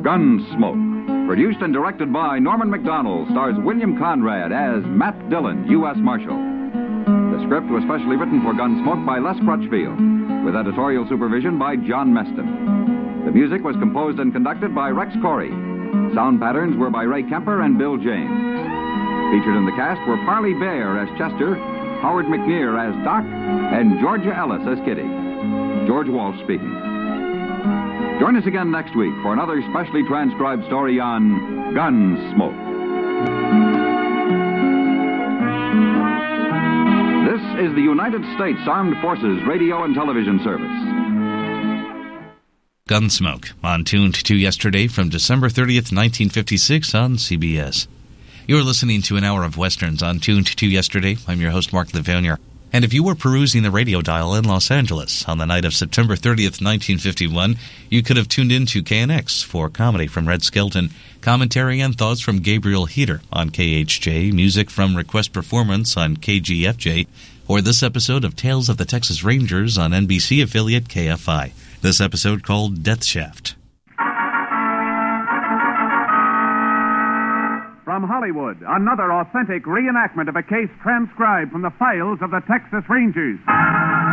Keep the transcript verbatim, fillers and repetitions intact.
Gunsmoke. Produced and directed by Norman Macdonald, stars William Conrad as Matt Dillon, U S Marshal. The script was specially written for Gunsmoke by Les Crutchfield, with editorial supervision by John Meston. The music was composed and conducted by Rex Corey. Sound patterns were by Ray Kemper and Bill James. Featured in the cast were Parley Bear as Chester, Howard McNear as Doc, and Georgia Ellis as Kitty. George Walsh speaking. Join us again next week for another specially transcribed story on Gunsmoke. This is the United States Armed Forces Radio and Television Service. Gunsmoke, on Tuned to Yesterday from December thirtieth, nineteen fifty-six on C B S. You're listening to an hour of Westerns on Tuned to Yesterday. I'm your host, Mark Levanier. And if you were perusing the radio dial in Los Angeles on the night of September thirtieth, nineteen fifty-one, you could have tuned in to K N X for comedy from Red Skelton, commentary and thoughts from Gabriel Heater on K H J, music from Request Performance on K G F J, or this episode of Tales of the Texas Rangers on N B C affiliate K F I. This episode called Death Shaft. From Hollywood, another authentic reenactment of a case transcribed from the files of the Texas Rangers.